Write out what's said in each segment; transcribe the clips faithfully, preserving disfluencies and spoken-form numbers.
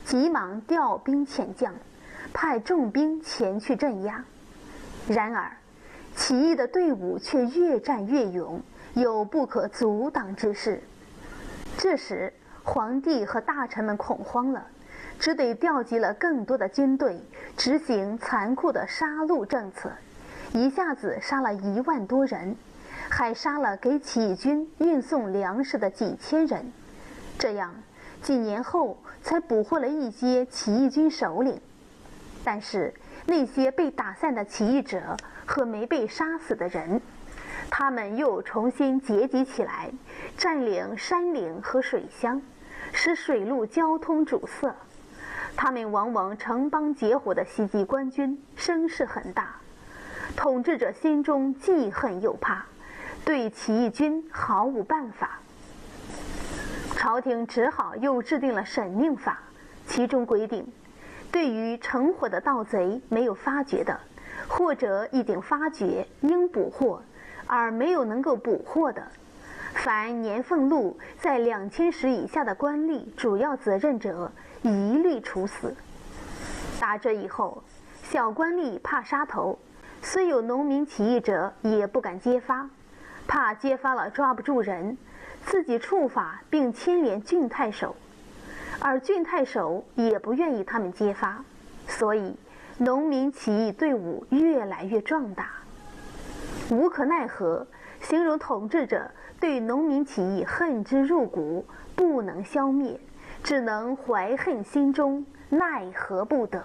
急忙调兵遣将，派重兵前去镇压。然而起义的队伍却越战越勇，有不可阻挡之势。这时皇帝和大臣们恐慌了，只得调集了更多的军队，执行残酷的杀戮政策，一下子杀了一万多人，还杀了给起义军运送粮食的几千人。这样几年后才捕获了一些起义军首领。但是那些被打散的起义者和没被杀死的人，他们又重新结集起来，占领山岭和水乡，使水陆交通阻塞。他们往往成帮结伙地袭击官军，声势很大。统治者心中既恨又怕，对起义军毫无办法。朝廷只好又制定了审命法，其中规定，对于成伙的盗贼没有发觉的，或者已经发觉应捕获而没有能够捕获的，凡年俸禄在两千石以下的官吏主要责任者，一律处死。打这以后，小官吏怕杀头，虽有农民起义者也不敢揭发，怕揭发了抓不住人，自己处罚并牵连郡太守，而郡太守也不愿意他们揭发，所以农民起义队伍越来越壮大。无可奈何，形容统治者对农民起义恨之入骨，不能消灭，只能怀恨心中，奈何不得。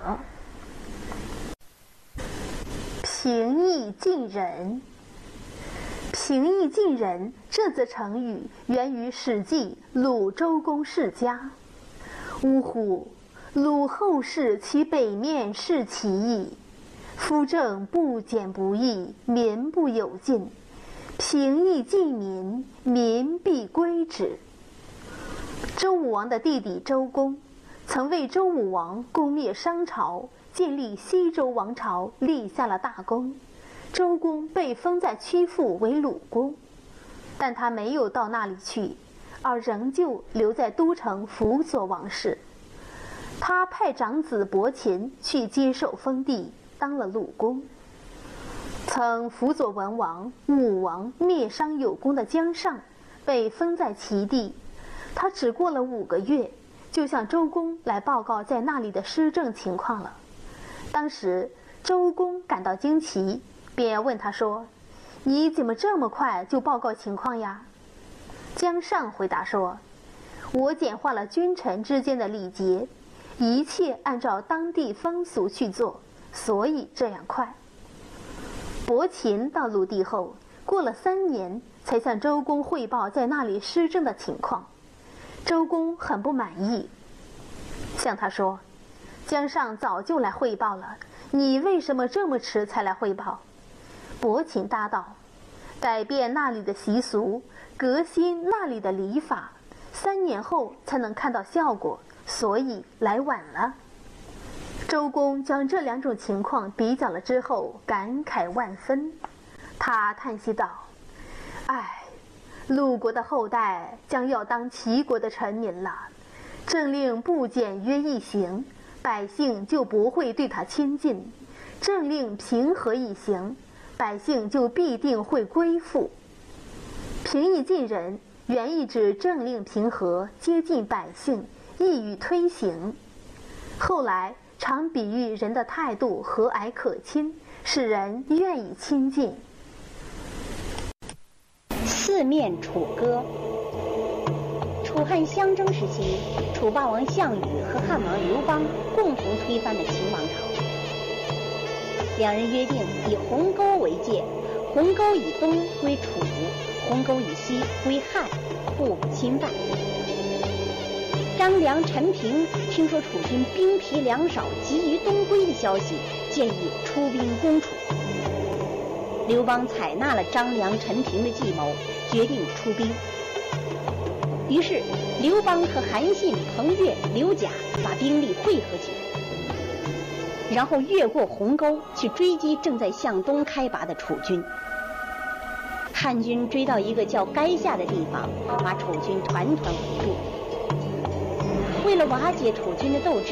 平易近人。平易近人这则成语源于《史记·鲁周公世家》。呜呼！鲁后世其北面是其邑，夫政不简不义，民不有进。平易近民，民必归之。周武王的弟弟周公曾为周武王攻灭商朝，建立西周王朝立下了大功。周公被封在曲阜为鲁公，但他没有到那里去，而仍旧留在都城辅佐王室。他派长子伯禽去接受封地，当了鲁公。曾辅佐文王、武王灭商有功的姜尚被封在齐地，他只过了五个月，就向周公来报告在那里的施政情况了。当时周公感到惊奇，便问他说：“你怎么这么快就报告情况呀？”姜尚回答说：“我简化了君臣之间的礼节，一切按照当地风俗去做，所以这样快。”伯禽到鲁地后，过了三年才向周公汇报在那里施政的情况。周公很不满意，向他说：“姜尚早就来汇报了，你为什么这么迟才来汇报？”伯禽答道：“改变那里的习俗，革新那里的礼法，三年后才能看到效果，所以来晚了。”周公将这两种情况比较了之后，感慨万分。他叹息道：“唉，鲁国的后代将要当齐国的臣民了。政令不简约易行，百姓就不会对他亲近；政令平和易行，百姓就必定会归附。平易近人原意指政令平和，接近百姓，易于推行。后来常比喻人的态度和蔼可亲，使人愿意亲近。 四面楚歌。楚汉相争时期，楚霸王项羽和汉王刘邦共同推翻了秦王朝。两人约定以鸿沟为界，鸿沟以东归楚，鸿沟以西归汉，互不侵犯。张良、陈平听说楚军兵疲粮少，急于东归的消息，建议出兵攻楚。刘邦采纳了张良、陈平的计谋，决定出兵。于是刘邦和韩信、彭越、刘贾把兵力汇合起来，然后越过鸿沟去追击正在向东开拔的楚军。汉军追到一个叫垓下的地方，把楚军团团围住。为了瓦解楚军的斗志，